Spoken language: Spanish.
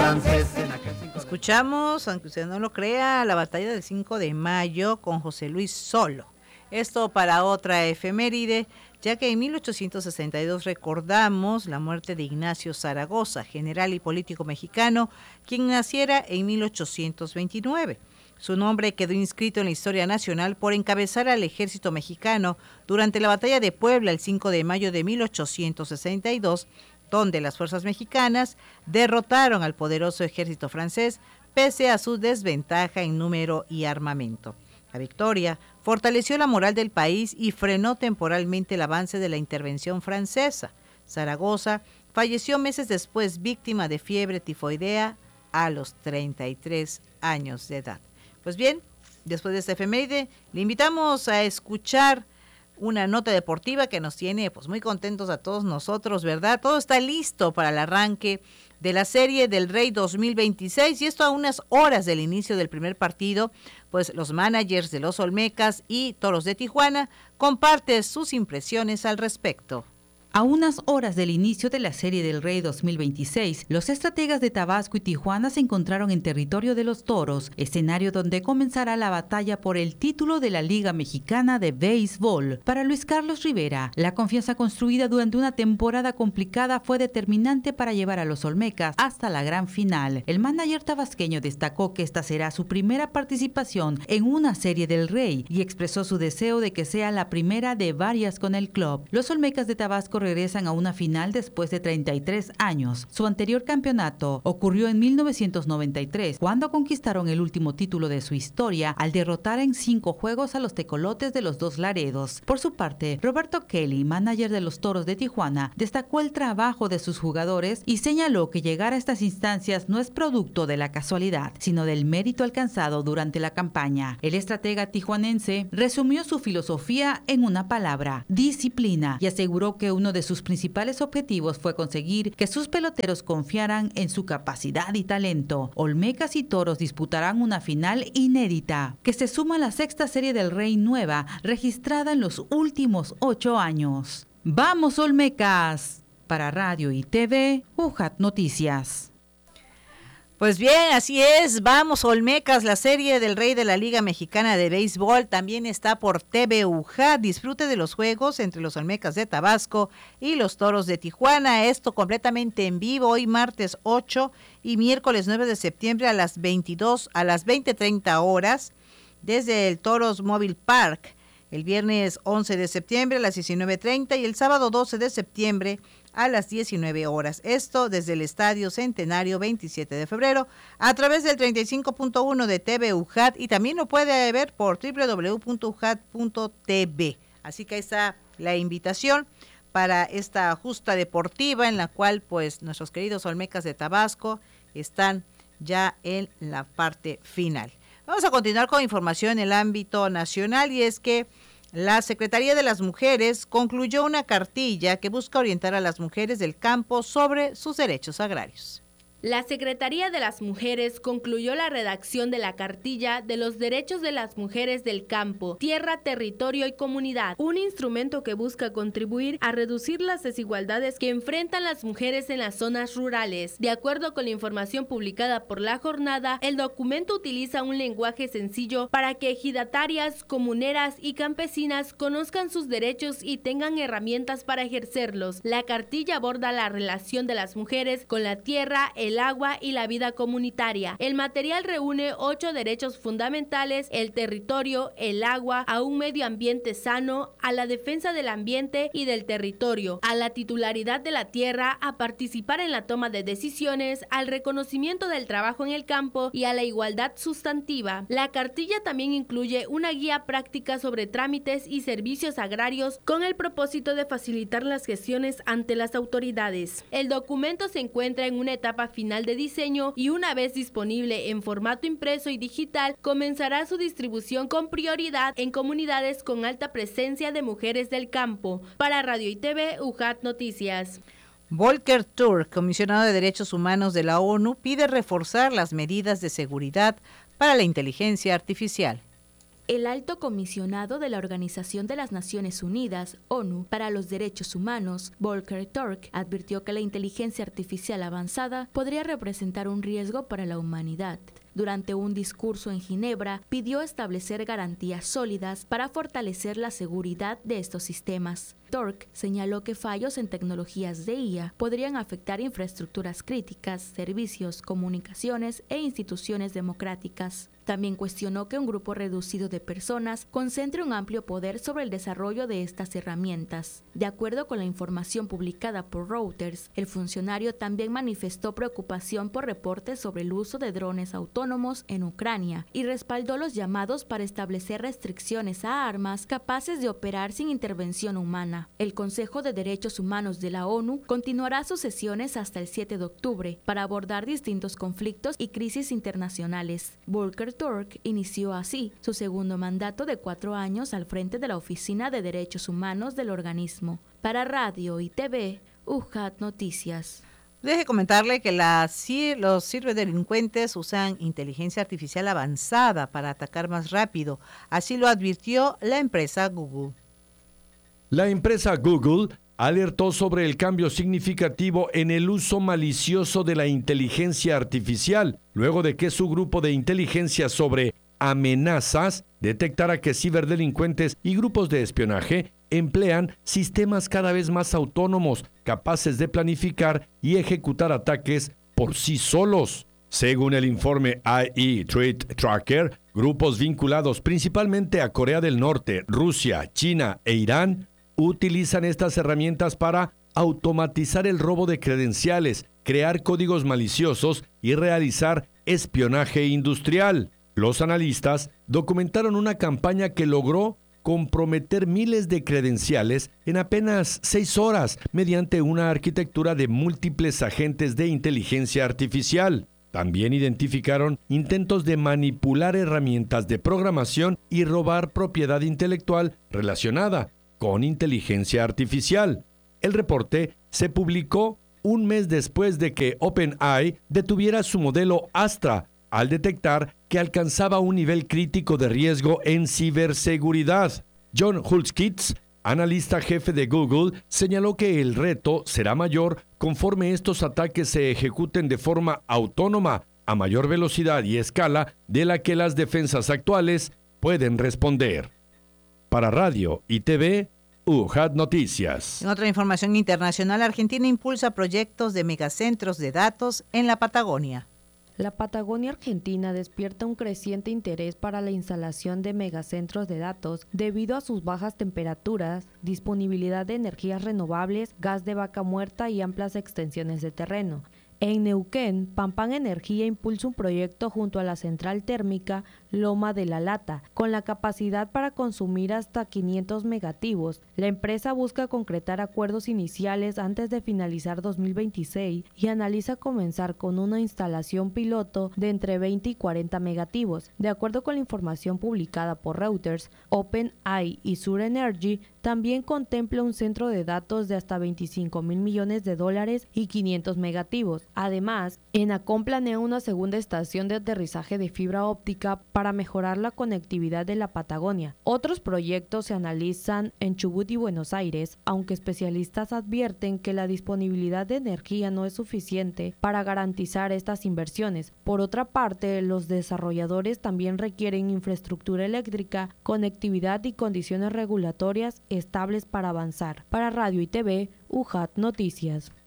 francés en aquel 5 de... Escuchamos, aunque usted no lo crea, la batalla del 5 de mayo con José Luis Solo. Esto para otra efeméride, ya que en 1862 recordamos la muerte de Ignacio Zaragoza, general y político mexicano, quien naciera en 1829. Su nombre quedó inscrito en la historia nacional por encabezar al ejército mexicano durante la batalla de Puebla el 5 de mayo de 1862, donde las fuerzas mexicanas derrotaron al poderoso ejército francés pese a su desventaja en número y armamento. La victoria fortaleció la moral del país y frenó temporalmente el avance de la intervención francesa. Zaragoza falleció meses después víctima de fiebre tifoidea a los 33 años de edad. Pues bien, después de esta efeméride, le invitamos a escuchar una nota deportiva que nos tiene pues muy contentos a todos nosotros, ¿verdad? Todo está listo para el arranque de la Serie del Rey 2026 y esto a unas horas del inicio del primer partido, pues los managers de los Olmecas y Toros de Tijuana comparten sus impresiones al respecto. A unas horas del inicio de la Serie del Rey 2026, los estrategas de Tabasco y Tijuana se encontraron en territorio de los Toros, escenario donde comenzará la batalla por el título de la Liga Mexicana de Béisbol. Para Luis Carlos Rivera, la confianza construida durante una temporada complicada fue determinante para llevar a los Olmecas hasta la gran final. El manager tabasqueño destacó que esta será su primera participación en una Serie del Rey y expresó su deseo de que sea la primera de varias con el club. Los Olmecas de Tabasco regresan a una final después de 33 años. Su anterior campeonato ocurrió en 1993, cuando conquistaron el último título de su historia al derrotar en 5 juegos a los tecolotes de los Dos Laredos. Por su parte, Roberto Kelly, manager de los Toros de Tijuana, destacó el trabajo de sus jugadores y señaló que llegar a estas instancias no es producto de la casualidad, sino del mérito alcanzado durante la campaña. El estratega tijuanense resumió su filosofía en una palabra: disciplina, y aseguró que uno de sus principales objetivos fue conseguir que sus peloteros confiaran en su capacidad y talento. Olmecas y Toros disputarán una final inédita, que se suma a la 6ª Serie del Rey nueva, registrada en los últimos 8 años. ¡Vamos, Olmecas! Para Radio y TV, UJAT Noticias. Pues bien, así es, vamos Olmecas, la Serie del Rey de la Liga Mexicana de Béisbol también está por TV UJAT. Disfrute de los juegos entre los Olmecas de Tabasco y los Toros de Tijuana, esto completamente en vivo hoy martes 8 y miércoles 9 de septiembre a las 20:30 horas desde el Toros Mobile Park, el viernes 11 de septiembre a las 19:30 y el sábado 12 de septiembre a las 19 horas. Esto desde el Estadio Centenario 27 de febrero a través del 35.1 de TV UJAT y también lo puede ver por www.ujat.tv. Así que ahí está la invitación para esta justa deportiva en la cual pues nuestros queridos Olmecas de Tabasco están ya en la parte final. Vamos a continuar con información en el ámbito nacional y es que la Secretaría de las Mujeres concluyó una cartilla que busca orientar a las mujeres del campo sobre sus derechos agrarios. La Secretaría de las Mujeres concluyó la redacción de la cartilla de los derechos de las mujeres del campo, tierra, territorio y comunidad, un instrumento que busca contribuir a reducir las desigualdades que enfrentan las mujeres en las zonas rurales. De acuerdo con la información publicada por La Jornada, el documento utiliza un lenguaje sencillo para que ejidatarias, comuneras y campesinas conozcan sus derechos y tengan herramientas para ejercerlos. La cartilla aborda la relación de las mujeres con la tierra, el agua y la vida comunitaria. El material reúne 8 derechos fundamentales: el territorio, el agua, a un medio ambiente sano, a la defensa del ambiente y del territorio, a la titularidad de la tierra, a participar en la toma de decisiones, al reconocimiento del trabajo en el campo y a la igualdad sustantiva. La cartilla también incluye una guía práctica sobre trámites y servicios agrarios con el propósito de facilitar las gestiones ante las autoridades. El documento se encuentra en una etapa final de diseño y una vez disponible en formato impreso y digital, comenzará su distribución con prioridad en comunidades con alta presencia de mujeres del campo. Para Radio y TV, UJAT Noticias. Volker Turk, comisionado de Derechos Humanos de la ONU, pide reforzar las medidas de seguridad para la inteligencia artificial. El alto comisionado de la Organización de las Naciones Unidas, ONU, para los Derechos Humanos, Volker Turk, advirtió que la inteligencia artificial avanzada podría representar un riesgo para la humanidad. Durante un discurso en Ginebra, pidió establecer garantías sólidas para fortalecer la seguridad de estos sistemas. Turk señaló que fallos en tecnologías de IA podrían afectar infraestructuras críticas, servicios, comunicaciones e instituciones democráticas. También cuestionó que un grupo reducido de personas concentre un amplio poder sobre el desarrollo de estas herramientas. De acuerdo con la información publicada por Reuters, el funcionario también manifestó preocupación por reportes sobre el uso de drones autónomos en Ucrania y respaldó los llamados para establecer restricciones a armas capaces de operar sin intervención humana. El Consejo de Derechos Humanos de la ONU continuará sus sesiones hasta el 7 de octubre para abordar distintos conflictos y crisis internacionales. Volker Turk inició así su segundo mandato de 4 años al frente de la Oficina de Derechos Humanos del organismo. Para Radio y TV, UJAT Noticias. Deje comentarle que los ciberdelincuentes usan inteligencia artificial avanzada para atacar más rápido. Así lo advirtió la empresa Google. La empresa Google alertó sobre el cambio significativo en el uso malicioso de la inteligencia artificial, luego de que su grupo de inteligencia sobre amenazas detectara que ciberdelincuentes y grupos de espionaje emplean sistemas cada vez más autónomos, capaces de planificar y ejecutar ataques por sí solos. Según el informe AI Threat Tracker, grupos vinculados principalmente a Corea del Norte, Rusia, China e Irán utilizan estas herramientas para automatizar el robo de credenciales, crear códigos maliciosos y realizar espionaje industrial. Los analistas documentaron una campaña que logró comprometer miles de credenciales en apenas 6 horas mediante una arquitectura de múltiples agentes de inteligencia artificial. También identificaron intentos de manipular herramientas de programación y robar propiedad intelectual relacionada con inteligencia artificial. El reporte se publicó un mes después de que OpenAI detuviera su modelo Astra al detectar que alcanzaba un nivel crítico de riesgo en ciberseguridad. John Hulskitz, analista jefe de Google, señaló que el reto será mayor conforme estos ataques se ejecuten de forma autónoma, a mayor velocidad y escala de la que las defensas actuales pueden responder. Para Radio y TV, UJAT Noticias. En otra información internacional, Argentina impulsa proyectos de megacentros de datos en la Patagonia. La Patagonia Argentina despierta un creciente interés para la instalación de megacentros de datos debido a sus bajas temperaturas, disponibilidad de energías renovables, gas de vaca muerta y amplias extensiones de terreno. En Neuquén, Pampan Energía impulsa un proyecto junto a la central térmica Loma de la Lata, con la capacidad para consumir hasta 500 megativos. La empresa busca concretar acuerdos iniciales antes de finalizar 2026 y analiza comenzar con una instalación piloto de entre 20 y 40 megativos. De acuerdo con la información publicada por Reuters, OpenAI y Sur Energy también contempla un centro de datos de hasta $25 mil millones y 500 megativos. Además, ENACOM planea una segunda estación de aterrizaje de fibra óptica para mejorar la conectividad de la Patagonia. Otros proyectos se analizan en Chubut y Buenos Aires, aunque especialistas advierten que la disponibilidad de energía no es suficiente para garantizar estas inversiones. Por otra parte, los desarrolladores también requieren infraestructura eléctrica, conectividad y condiciones regulatorias estables para avanzar. Para Radio y TV, UJAT Noticias.